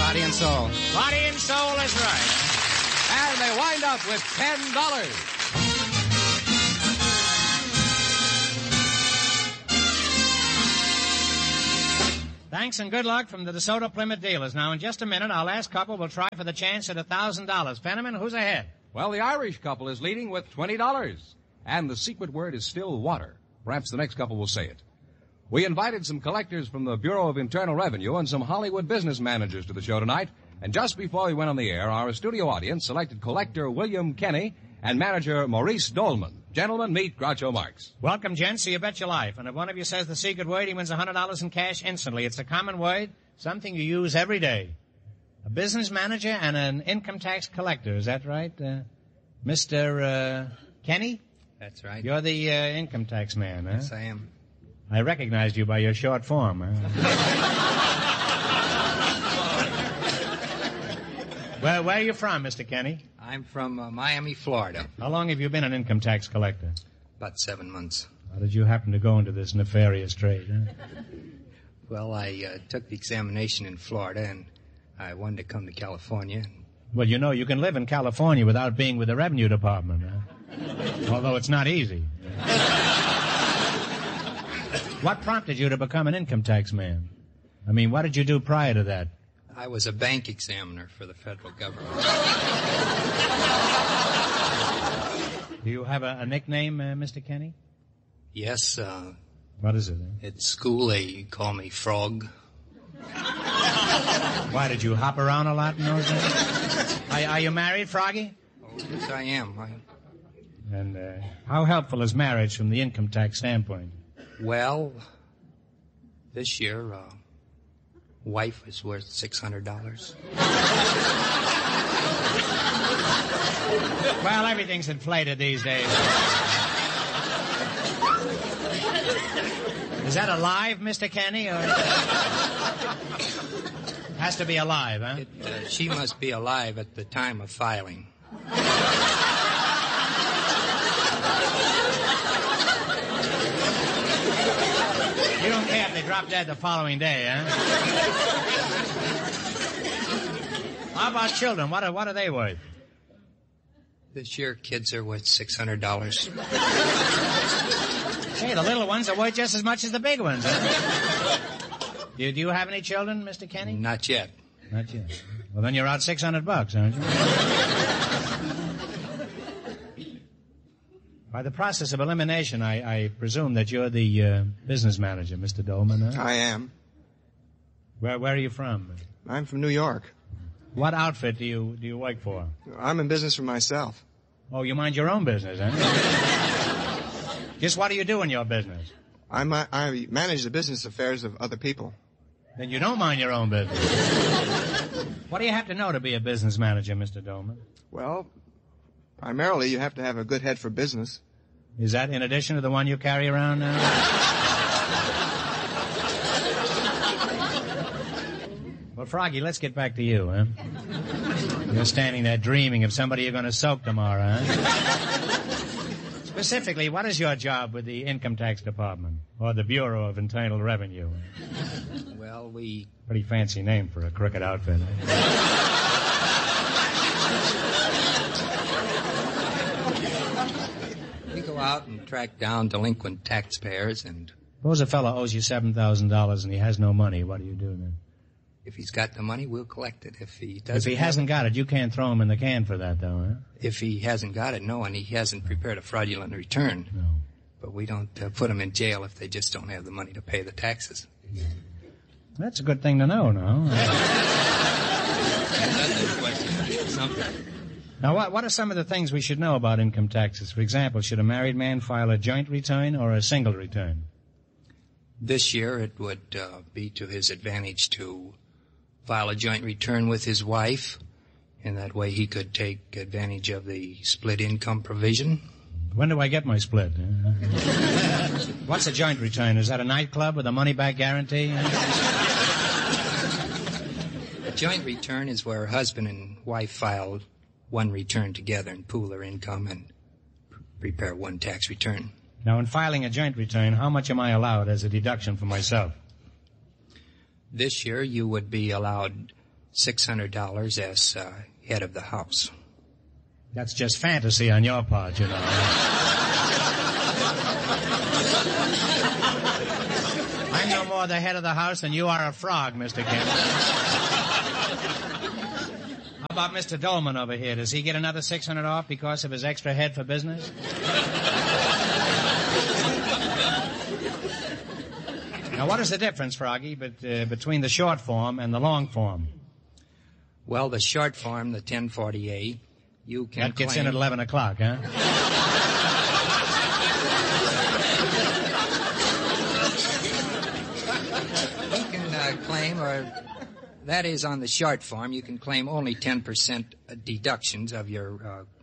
Body and Soul. Body and Soul is right. And they wind up with $10. Thanks and good luck from the DeSoto Plymouth dealers. Now, in just a minute, our last couple will try for the chance at $1,000. Fenneman, who's ahead? Well, the Irish couple is leading with $20. And the secret word is still water. Perhaps the next couple will say it. We invited some collectors from the Bureau of Internal Revenue and some Hollywood business managers to the show tonight. And just before we went on the air, our studio audience selected collector William Kenny and manager Maurice Dolman. Gentlemen, meet Groucho Marx. Welcome, gents. So you bet your life. And if one of you says the secret word, he wins $100 in cash instantly. It's a common word, something you use every day. A business manager and an income tax collector. Is that right, Mr. Kenny? That's right. You're the income tax man, huh? Yes, I am. I recognized you by your short form, huh? Where are you from, Mr. Kenny? I'm from Miami, Florida. How long have you been an income tax collector? About 7 months. How did you happen to go into this nefarious trade, huh? Well, I took the examination in Florida, and I wanted to come to California. Well, you know, you can live in California without being with the Revenue Department, huh? Although it's not easy. What prompted you to become an income tax man? I mean, what did you do prior to that? I was a bank examiner for the federal government. Do you have a nickname, Mr. Kenny? Yes, What is it? at school they call me Frog. Why, did you hop around a lot in those days? Are you married, Froggy? Oh, yes, I am. And how helpful is marriage from the income tax standpoint? Well, this year, wife is worth $600. Well, everything's inflated these days. Is that alive, Mr. Kenny, or... Has to be alive, huh? She must be alive at the time of filing. You don't care if they drop dead the following day, huh? How about children? What are they worth? This year, kids are worth $600. Hey, the little ones are worth just as much as the big ones, huh? Do you have any children, Mr. Kenny? Not yet. Not yet. Well, then you're out $600, aren't you? By the process of elimination, I presume that you're the business manager, Mr. Dolman, huh? I am. Where are you from? I'm from New York. What outfit do you work for? I'm in business for myself. Oh, you mind your own business, huh? Just what do you do in your business? I manage the business affairs of other people. Then you don't mind your own business. What do you have to know to be a business manager, Mr. Dolman? Well, primarily you have to have a good head for business. Is that in addition to the one you carry around now? Well, Froggy, let's get back to you, huh? You're standing there dreaming of somebody you're going to soak tomorrow, huh? Specifically, what is your job with the Income Tax Department or the Bureau of Internal Revenue? Well, Pretty fancy name for a crooked outfit. we go out and track down delinquent taxpayers, and Suppose a fellow owes you $7,000 and he has no money. What do you do then? if he's got the money, we'll collect it. If he doesn't, If he hasn't got it, you can't throw him in the can for that, though, huh? If he hasn't got it, no, and he hasn't prepared a fraudulent return. No. But we don't put them in jail if they just don't have the money to pay the taxes. That's a good thing to know, no? Now, what are some of the things we should know about income taxes? For example, should a married man file a joint return or a single return? This year, it would be to his advantage to file a joint return with his wife. In that way, he could take advantage of the split income provision. When do I get my split? What's a joint return? Is that a nightclub with a money-back guarantee? A joint return is where husband and wife file one return together and pool their income and prepare one tax return. Now, in filing a joint return, how much am I allowed as a deduction for myself? This year, you would be allowed $600 as head of the house. That's just fantasy on your part, you know. I'm no more the head of the house than you are a frog, Mr. Kent. How about Mr. Dolman over here? Does he get another $600 off because of his extra head for business? Now, what is the difference, Froggy, between the short form and the long form? Well, the short form, the 1040A, you can That gets in at 11 o'clock, huh? You can claim, or that is on the short form, you can claim only 10% deductions of your